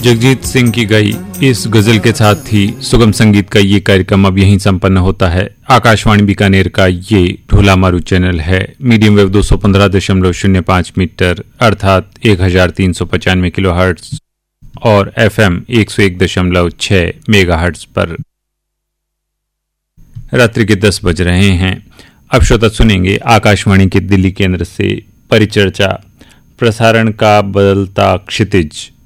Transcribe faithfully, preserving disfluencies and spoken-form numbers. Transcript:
जगजीत सिंह की गाई इस गजल के साथ ही सुगम संगीत का ये कार्यक्रम अब यहीं संपन्न होता है। आकाशवाणी बीकानेर का ये ढोला मारू चैनल है। मीडियम वेव दो सौ पंद्रह दशमलव शून्य पाँच मीटर अर्थात एक हजार तीन सौ पचानवे किलो हर्ट्ज और एफएम एक सौ एक दशमलव छह मेगा हर्ट्ज पर रात्रि के दस बज रहे हैं। अब श्रोता सुनेंगे आकाशवाणी के दिल्ली केंद्र से परिचर्चा, प्रसारण का बदलता क्षितिज।